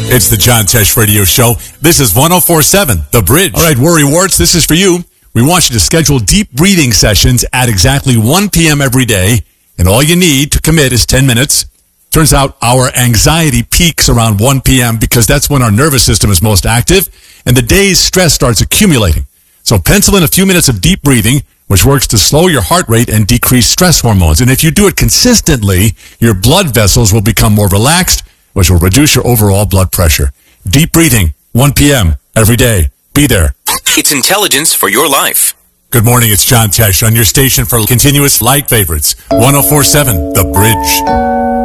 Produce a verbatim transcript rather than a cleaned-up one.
It's the John Tesh Radio Show. This is one oh four point seven, The Bridge. All right, Worry Warts, this is for you. We want you to schedule deep breathing sessions at exactly one p.m. every day, and all you need to commit is ten minutes. Turns out our anxiety peaks around one p.m. because that's when our nervous system is most active, and the day's stress starts accumulating. So pencil in a few minutes of deep breathing, which works to slow your heart rate and decrease stress hormones. And if you do it consistently, your blood vessels will become more relaxed, which will reduce your overall blood pressure. Deep breathing, one p.m. every day. Be there. It's intelligence for your life. Good morning, it's John Tesh on your station for continuous light favorites. one oh four point seven, The Bridge.